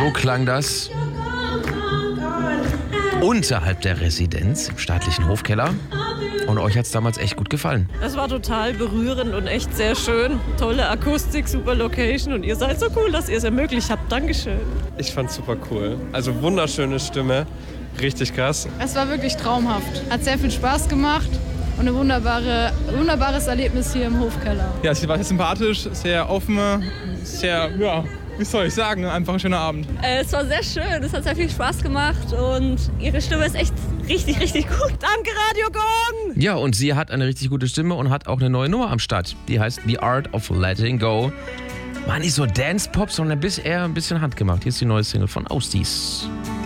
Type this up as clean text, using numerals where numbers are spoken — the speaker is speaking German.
So klang das unterhalb der Residenz im staatlichen Hofkeller. Und euch hat es damals echt gut gefallen. Das war total berührend und echt sehr schön. Tolle Akustik, super Location und ihr seid so cool, dass ihr es ermöglicht habt. Dankeschön. Ich fand's super cool. Also wunderschöne Stimme, richtig krass. Es war wirklich traumhaft. Hat sehr viel Spaß gemacht und ein wunderbares Erlebnis hier im Hofkeller. Ja, sie war sehr sympathisch, sehr offen, sehr, wie soll ich sagen, einfach ein schöner Abend. Es war sehr schön, es hat sehr viel Spaß gemacht und ihre Stimme ist echt richtig, richtig gut. Danke, Radio Gong! Ja, und sie hat eine richtig gute Stimme und hat auch eine neue Nummer am Start. Die heißt The Art of Letting Go. War nicht so Dance-Pop, sondern eher ein bisschen handgemacht. Hier ist die neue Single von Austis.